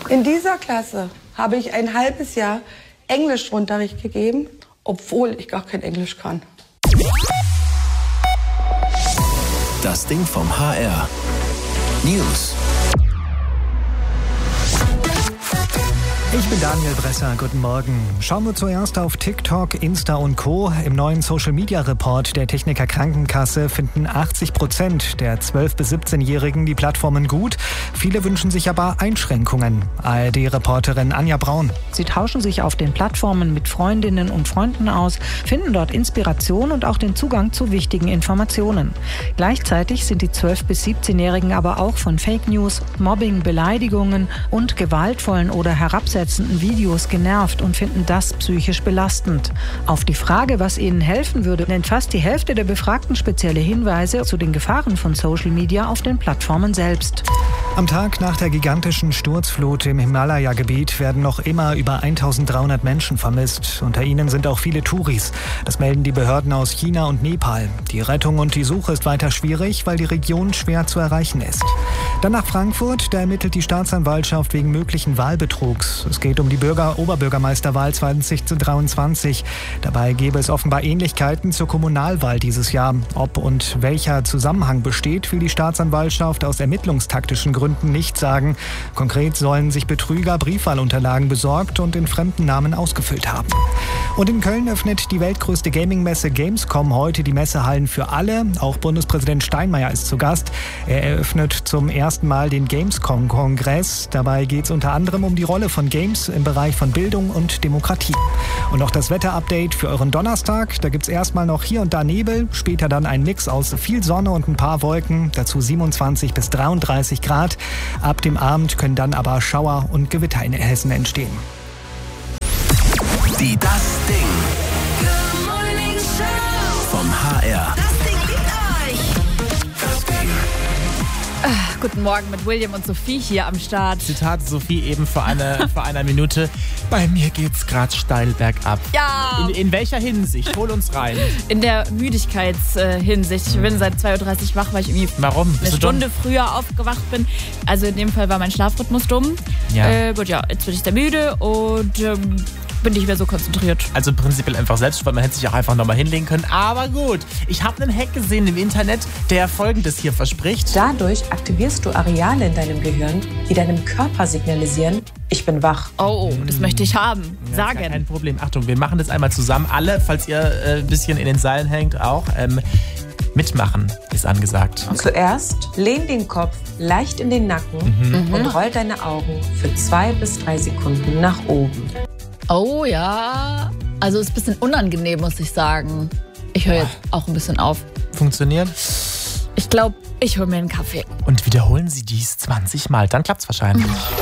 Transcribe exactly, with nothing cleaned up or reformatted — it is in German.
In dieser Klasse habe ich ein halbes Jahr Englischunterricht gegeben, obwohl ich gar kein Englisch kann. Das Ding vom H R. News. Ich bin Daniel Bresser, guten Morgen. Schauen wir zuerst auf TikTok, Insta und Co. Im neuen Social-Media-Report der Techniker Krankenkasse finden achtzig Prozent der zwölf- bis siebzehnjährigen die Plattformen gut. Viele wünschen sich aber Einschränkungen. A R D-Reporterin Anja Braun. Sie tauschen sich auf den Plattformen mit Freundinnen und Freunden aus, finden dort Inspiration und auch den Zugang zu wichtigen Informationen. Gleichzeitig sind die zwölf- bis siebzehnjährigen aber auch von Fake News, Mobbing, Beleidigungen und gewaltvollen oder herabsetzenden Videos genervt und finden das psychisch belastend. Auf die Frage, was ihnen helfen würde, nennt fast die Hälfte der Befragten spezielle Hinweise zu den Gefahren von Social Media auf den Plattformen selbst. Am Tag nach der gigantischen Sturzflut im Himalaya-Gebiet werden noch immer über eintausenddreihundert Menschen vermisst. Unter ihnen sind auch viele Touris. Das melden die Behörden aus China und Nepal. Die Rettung und die Suche ist weiter schwierig, weil die Region schwer zu erreichen ist. Dann nach Frankfurt, da ermittelt die Staatsanwaltschaft wegen möglichen Wahlbetrugs. Es geht um die Bürger-Oberbürgermeisterwahl zweitausenddreiundzwanzig. Dabei gäbe es offenbar Ähnlichkeiten zur Kommunalwahl dieses Jahr. Ob und welcher Zusammenhang besteht, will die Staatsanwaltschaft aus ermittlungstaktischen Gründen nicht sagen. Konkret sollen sich Betrüger Briefwahlunterlagen besorgt und in fremden Namen ausgefüllt haben. Und in Köln öffnet die weltgrößte Gaming-Messe Gamescom heute die Messehallen für alle. Auch Bundespräsident Steinmeier ist zu Gast. Er eröffnet zum ersten Mal den Gamescom-Kongress. Dabei geht es unter anderem um die Rolle von Games im Bereich von Bildung und Demokratie. Und noch das Wetter-Update für euren Donnerstag. Da gibt es erstmal noch hier und da Nebel, später dann ein Mix aus viel Sonne und ein paar Wolken, dazu siebenundzwanzig bis dreiunddreißig Grad. Ab dem Abend können dann aber Schauer und Gewitter in Hessen entstehen. Die Das Ding. Good Morning Show. Vom H R. Das Ding liebt euch. Das Ding. Ah, guten Morgen mit William und Sophie hier am Start. Zitat Sophie eben vor einer, vor einer Minute. Bei mir geht's gerade steil bergab. Ja. In, in welcher Hinsicht? Hol uns rein. In der Müdigkeitshinsicht. Ich bin seit zwei Uhr dreißig wach, weil ich irgendwie Warum? eine Bist du Stunde dumm? früher aufgewacht bin. Also in dem Fall war mein Schlafrhythmus dumm. Ja. Äh, gut, ja, jetzt bin ich sehr müde und ähm, bin nicht mehr so konzentriert. Also prinzipiell einfach Selbstsport. Man hätte sich auch einfach nochmal hinlegen können. Aber gut, ich habe einen Hack gesehen im Internet, der Folgendes hier verspricht. Dadurch aktivierst du Areale in deinem Gehirn, die deinem Körper signalisieren, ich bin wach. Oh, oh, das möchte ich haben. Ja, Sagen. Kein Problem. Achtung, wir machen das einmal zusammen. Alle, falls ihr äh, ein bisschen in den Seilen hängt, auch. Ähm, mitmachen ist angesagt. Zuerst lehn den Kopf leicht in den Nacken Mhm. und roll deine Augen für zwei bis drei Sekunden nach oben. Oh ja, also ist ein bisschen unangenehm, muss ich sagen. Ich höre jetzt auch ein bisschen auf. Funktioniert? Ich glaube, ich hole mir einen Kaffee. Und wiederholen Sie dies zwanzig Mal. Dann klappt's wahrscheinlich.